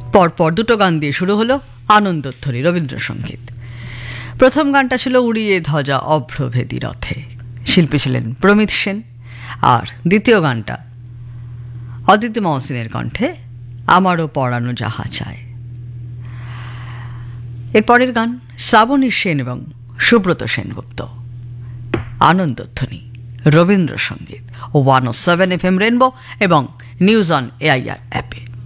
পরপর দুটো গান দিয়ে শুরু হলো আনন্দধ্বনি রবীন্দ্রসঙ্গীত। প্রথম গানটা ছিল উড়িয়ে ধ্বজা অভ্রভেদী রথে, শিল্পী ছিলেন প্রমিত সেন। আর দ্বিতীয় গানটা অদিতি মহসিনের কণ্ঠে, আমারও পরানো যাহা চায়। এরপরের গান শ্রাবণী সেন এবং সুব্রত সেনগুপ্ত, আনন্দধ্বনি রবীন্দ্রসঙ্গীত, 107 FM রেনবো এবং নিউজ অন এআইআর অ্যাপে।